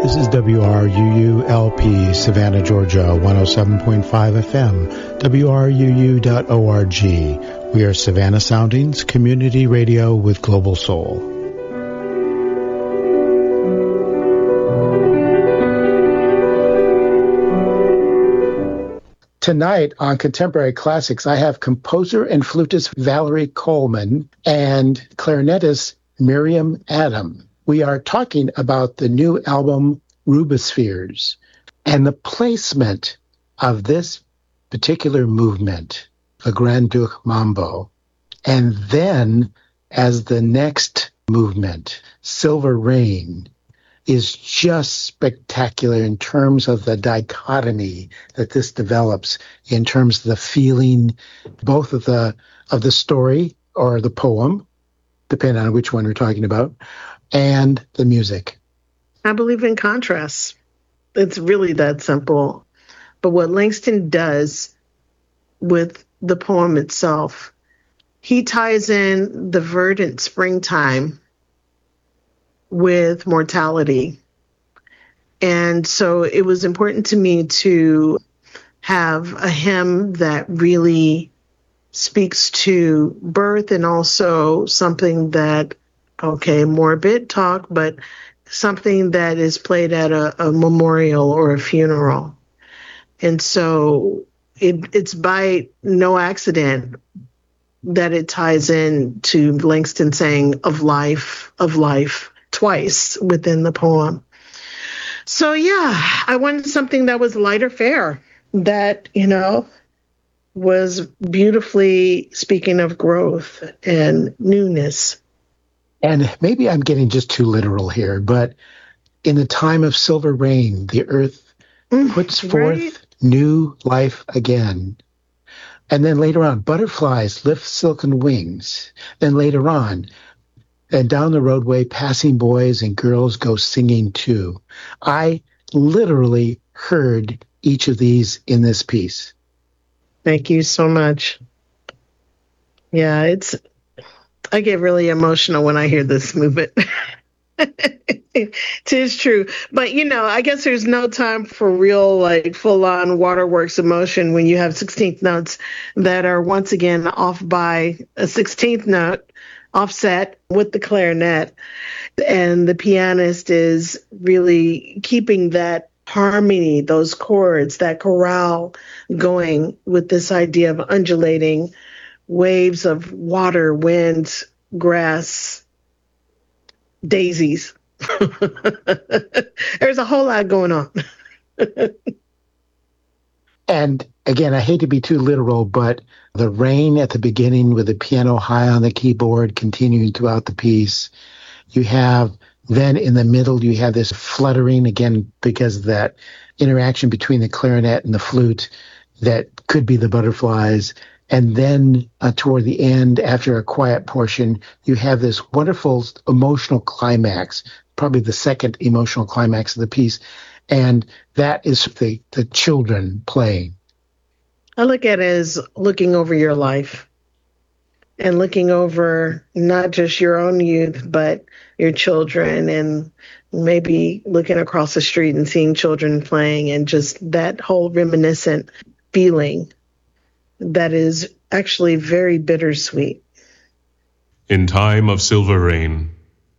This is WRUU-LP, Savannah, Georgia, 107.5 FM, WRUU.org. We are Savannah Soundings, community radio with global soul. Tonight on Contemporary Classics, I have composer and flutist Valerie Coleman and clarinetist Miriam Adam. We are talking about the new album, Rubispheres, and the placement of this particular movement, the Grand Duke Mambo, and then as the next movement, Silver Rain, is just spectacular in terms of the dichotomy that this develops, in terms of the feeling, both of the story or the poem, depending on which one we're talking about, and the music. I believe in contrasts. It's really that simple. But what Langston does with the poem itself, he ties in the verdant springtime with mortality. And so it was important to me to have a hymn that really speaks to birth and also something that, okay, morbid talk, but something that is played at a memorial or a funeral. And so it's by no accident that it ties in to Langston saying of life, twice within the poem. So yeah, I wanted something that was lighter fare, that, was beautifully speaking of growth and newness. And maybe I'm getting just too literal here, but in the time of silver rain, the earth puts forth new life again. And then later on, butterflies lift silken wings. Then later on, and down the roadway, passing boys and girls go singing too. I literally heard each of these in this piece. Thank you so much. Yeah, I get really emotional when I hear this movement. It is true. But, I guess there's no time for real, full-on waterworks emotion when you have 16th notes that are once again off by a 16th note, offset with the clarinet. And the pianist is really keeping that harmony, those chords, that chorale going with this idea of undulating waves of water, wind, grass, daisies. There's a whole lot going on. And again, I hate to be too literal, but the rain at the beginning with the piano high on the keyboard continuing throughout the piece. You have then in the middle, you have this fluttering again because of that interaction between the clarinet and the flute that could be the butterflies. And then toward the end, after a quiet portion, you have this wonderful emotional climax, probably the second emotional climax of the piece. And that is the children playing. I look at it as looking over your life and looking over not just your own youth, but your children, and maybe looking across the street and seeing children playing, and just that whole reminiscent feeling that is actually very bittersweet. In time of silver rain.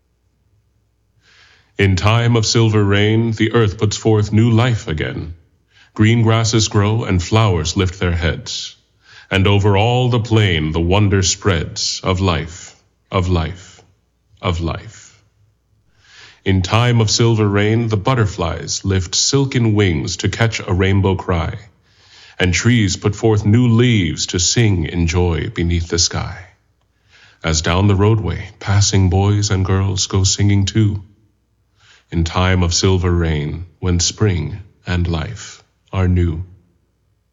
In time of silver rain, the earth puts forth new life again. Green grasses grow and flowers lift their heads. And over all the plain the wonder spreads of life, of life, of life. In time of silver rain, the butterflies lift silken wings to catch a rainbow cry. And trees put forth new leaves to sing in joy beneath the sky. As down the roadway, passing boys and girls go singing too. In time of silver rain, when spring and life are new.